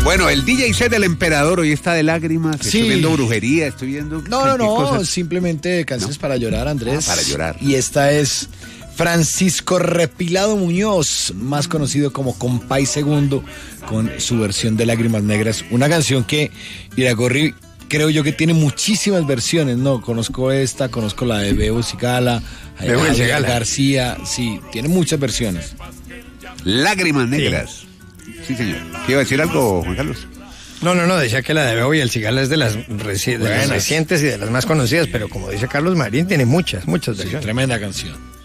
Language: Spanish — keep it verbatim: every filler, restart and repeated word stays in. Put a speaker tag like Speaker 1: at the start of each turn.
Speaker 1: Bueno, el D J set del Emperador hoy está de lágrimas.
Speaker 2: Sí.
Speaker 1: Estoy viendo brujería, estoy viendo...
Speaker 2: No, no, no,
Speaker 1: cosas.
Speaker 2: simplemente canciones
Speaker 1: ¿No?
Speaker 2: para llorar, Andrés.
Speaker 1: Ah, para llorar.
Speaker 2: Y esta es Francisco Repilado Muñoz, más conocido como Compay Segundo, con su versión de Lágrimas Negras. Una canción que Iragorri creo yo que tiene muchísimas versiones, ¿no? Conozco esta, conozco la de Bebo Cigala,
Speaker 3: Bebo
Speaker 2: Javier
Speaker 3: Cigala.
Speaker 2: García, sí, tiene muchas versiones.
Speaker 1: Lágrimas Negras. Sí, señor. ¿Qué iba a decir algo, Juan Carlos?
Speaker 3: No, no, no, decía que la de Bebo y el Cigala es de las, reci- de las
Speaker 2: Buenas.
Speaker 3: recientes y de las más conocidas, pero como dice Carlos Marín, tiene muchas, muchas
Speaker 2: Sí,
Speaker 3: versiones.
Speaker 2: tremenda canción.